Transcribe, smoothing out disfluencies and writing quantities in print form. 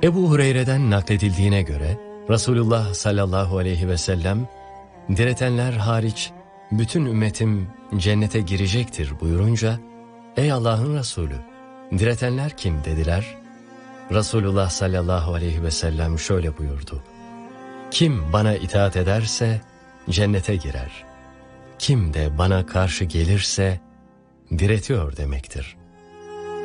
Ebu Hureyre'den nakledildiğine göre Resulullah sallallahu aleyhi ve sellem diretenler hariç bütün ümmetim cennete girecektir buyurunca, ey Allah'ın Resulü, diretenler kim dediler? Resulullah sallallahu aleyhi ve sellem şöyle buyurdu: kim bana itaat ederse cennete girer. Kim de bana karşı gelirse diretiyor demektir.